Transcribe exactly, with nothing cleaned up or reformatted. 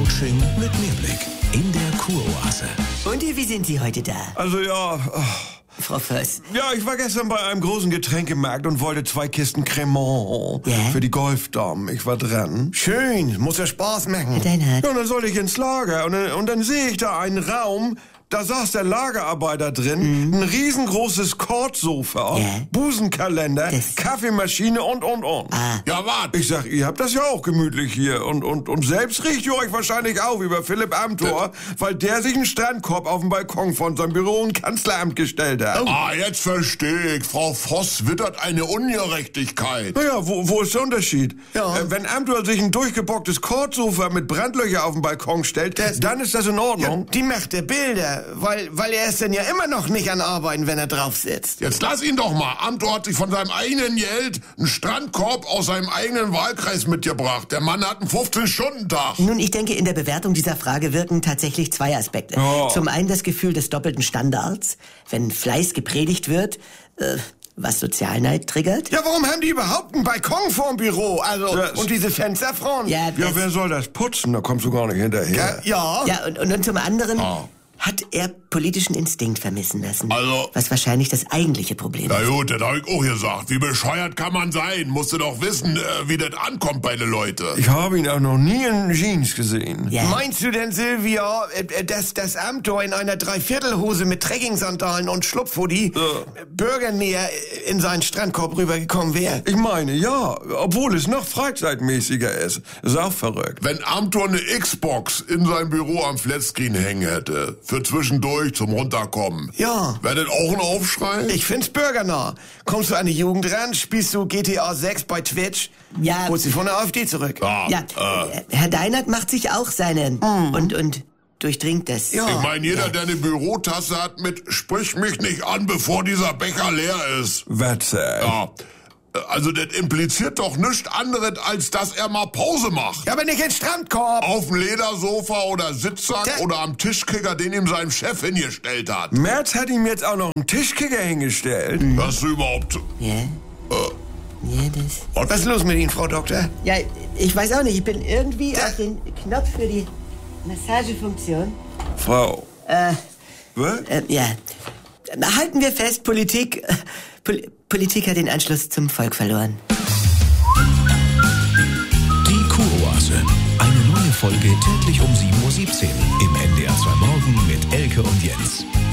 Coaching mit Mehrblick in der Kuroase. Und wie sind Sie heute da? Also ja... Oh. Frau Voss. Ja, ich war gestern bei einem großen Getränkemarkt und wollte zwei Kisten Cremant ja? für die Golfdamen. Ich war dran. Schön, muss ja Spaß machen. Dein ja, und dann sollte ich ins Lager und dann, und dann sehe ich da einen Raum, da saß der Lagerarbeiter drin, mhm. ein riesengroßes Kordsofa, ja? Busenkalender, das Kaffeemaschine und, und, und. Ah. Ja, wart. Ich sag, ihr habt das ja auch gemütlich hier und, und, und selbst riecht ihr euch wahrscheinlich auf über Philipp Amthor, weil der sich einen Strandkorb auf dem Balkon von seinem Büro im Kanzleramt gestellt hat. Oh. Ah, jetzt verstehe ich. Frau Voss wittert eine Ungerechtigkeit. Naja, wo, wo ist der Unterschied? Ja. Äh, wenn Amthor sich ein durchgebocktes Kordsofa mit Brandlöcher auf dem Balkon stellt, das, dann ist das in Ordnung. Ja, die macht der Bilder. Weil, weil er ist denn ja immer noch nicht an Arbeiten, wenn er drauf sitzt. Jetzt lass ihn doch mal. Amthor hat sich von seinem eigenen Geld einen Strandkorb aus seinem eigenen Wahlkreis mitgebracht. Der Mann hat einen fünfzehn-Stunden-Tag. Nun, ich denke, in der Bewertung dieser Frage wirken tatsächlich zwei Aspekte. Oh. Zum einen das Gefühl des doppelten Standards, wenn Fleiß gepredigt wird, äh, was Sozialneid triggert. Ja, warum haben die überhaupt einen Balkon vorm Büro? Also, das und diese Fensterfront? Ja, Ja, wer soll das putzen? Da kommst du gar nicht hinterher. Ja. Ja, und, und, und zum anderen... Oh. Hat er politischen Instinkt vermissen lassen. Also- Was wahrscheinlich das eigentliche Problem Na ist. gut, das hab ich auch gesagt. Wie bescheuert kann man sein? Musst du doch wissen, äh, wie das ankommt bei den Leuten. Ich habe ihn auch noch nie in Jeans gesehen. Ja. Meinst du denn, Silvia, äh, dass das Amthor in einer Dreiviertelhose mit Trekkingsandalen und Schlupfhoodie Ja. bürgernäher in seinen Strandkorb rübergekommen wäre? Ich meine, ja, obwohl es noch freizeitmäßiger ist. Ist auch verrückt. Wenn Amthor eine Xbox in seinem Büro am Flatscreen hängen hätte, für zwischendurch zum Runterkommen. Ja. Wäre das auch ein Aufschrei? Ich find's bürgernah. Kommst du an die Jugend ran, spielst du G T A sechs bei Twitch, Ja. holst sie von der AfD zurück. Ja, Ja, äh, Herr Deinert macht sich auch seine und, und durchdringt das. Ja. ich meine, jeder, der eine Bürotasse hat mit "Sprich mich nicht an, bevor dieser Becher leer ist." Wetze. Ja. Also, das impliziert doch nichts anderes, als dass er mal Pause macht. Ja, aber nicht in Strandkorb. Auf dem Ledersofa oder Sitzsack Der- oder am Tischkicker, den ihm sein Chef hingestellt hat. Merz hat ihm jetzt auch noch einen Tischkicker hingestellt. Hast du überhaupt... Ja? Ja, das... Was ist los mit Ihnen, Frau Doktor? Ja, ich weiß auch nicht. Ich bin irgendwie auf den Knopf für die Massagefunktion. Frau. Äh, Was? äh, ja. Halten wir fest, Politik... Äh, Pol Politik hat den Anschluss zum Volk verloren. Die Kuroase. Eine neue Folge täglich um sieben Uhr siebzehn im N D R zwei Morgen mit Elke und Jens.